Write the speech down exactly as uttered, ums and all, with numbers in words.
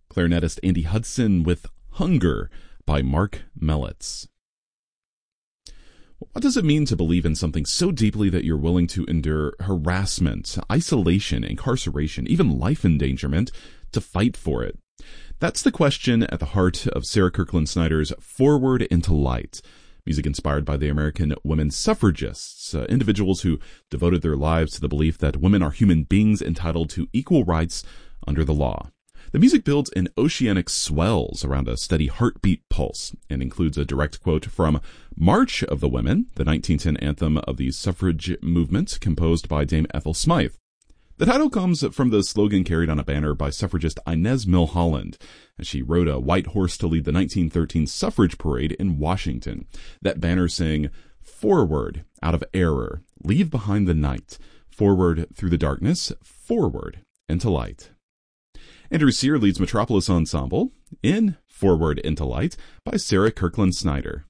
clarinetist Andy Hudson with Hunger by Mark Mellitz. What does it mean to believe in something so deeply that you're willing to endure harassment, isolation, incarceration, even life endangerment to fight for it? That's the question at the heart of Sarah Kirkland Snyder's Forward into Light, music inspired by the American women suffragists, uh, individuals who devoted their lives to the belief that women are human beings entitled to equal rights under the law. The music builds in oceanic swells around a steady heartbeat pulse and includes a direct quote from March of the Women, the nineteen ten anthem of the suffrage movement composed by Dame Ethel Smythe. The title comes from the slogan carried on a banner by suffragist Inez Milholland, as she rode a white horse to lead the nineteen thirteen suffrage parade in Washington. That banner sang, "Forward, out of error, leave behind the night, forward through the darkness, forward into light." Andrew Sear leads Metropolis Ensemble in Forward into Light by Sarah Kirkland Snyder.